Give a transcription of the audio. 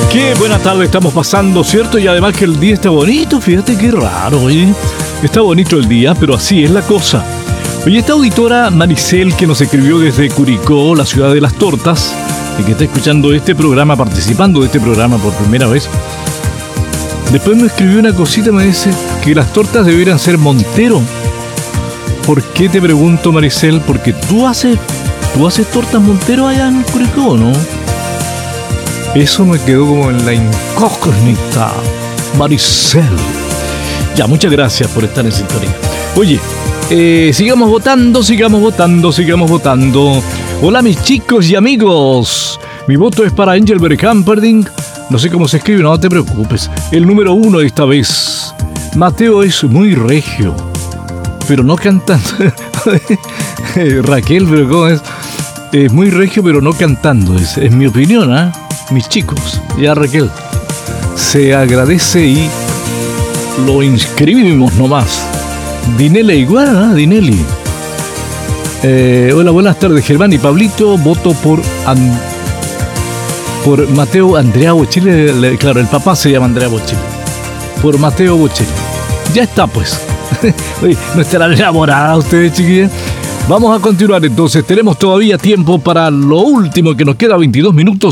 Qué buena tarde estamos pasando, ¿cierto? Y además que el día está bonito, fíjate qué raro, ¿eh? Está bonito el día, pero así es la cosa. Oye, esta auditora Maricel, que nos escribió desde Curicó, la ciudad de las tortas, y que está escuchando este programa, participando de este programa por primera vez, después me escribió una cosita, me dice que las tortas deberían ser Montero. ¿Por qué te pregunto, Maricel? Porque tú haces tortas Montero allá en Curicó, ¿no? Eso me quedó como en la incógnita, Maricel. Ya, muchas gracias por estar en sintonía. Oye, sigamos votando. Hola mis chicos y amigos. Mi voto es para Engelbert Camperding. No sé cómo se escribe, no te preocupes. El número 1 esta vez. Mateo es muy regio, pero no cantando. Raquel, pero ¿cómo es? Es muy regio, pero no cantando. Es mi opinión, ¿ah? Mis chicos. Ya, Raquel. Se agradece y lo inscribimos nomás. Dinelli igual, ¿ah? Dinelli. Hola, buenas tardes, Germán y Pablito. Voto por Mateo Andrea Bocelli. Claro, el papá se llama Andrea Bocelli. Por Mateo Bocelli. Ya está, pues. Oye, ¿no estarán enamoradas ustedes, chiquillas? Vamos a continuar entonces. Tenemos todavía tiempo para lo último que nos queda, 22 minutos.